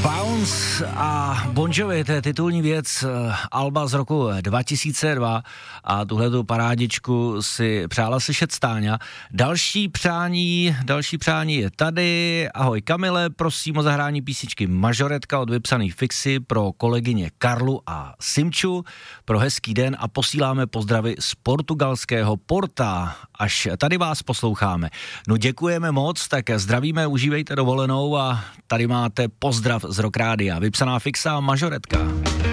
Bounce a Bon Jovi, to je titulní věc alba z roku 2002 a tuhletu parádičku si přála slyšet Stáňa. Další přání je tady. Ahoj Kamile, prosím o zahrání písničky Mažoretka od vypsaných Fixy pro kolegyně Karlu a Simču pro hezký den a posíláme pozdravy z portugalského Porta. Až tady vás posloucháme. No děkujeme moc, tak zdravíme, užívejte dovolenou a tady máte pozdrav z Rock Rádia. Vypsaná Fixa Mažoretka.